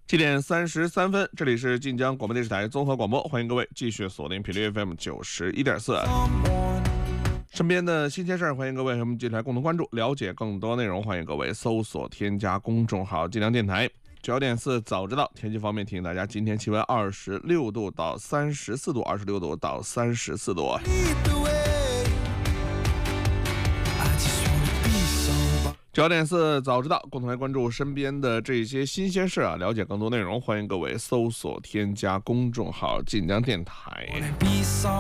7点33分，这里是晋江广播电视台综合广播，欢迎各位继续锁定频率 FM 91.4。身边的新鲜事儿，欢迎各位和我们继续来共同关注，了解更多内容。欢迎各位搜索添加公众号晋江电台。9点4早知道。天气方面提醒大家，今天气温26度到34度，26度到34度。9点4早知道，共同来关注身边的这些新鲜事啊，了解更多内容。欢迎各位搜索添加公众号晋江电台。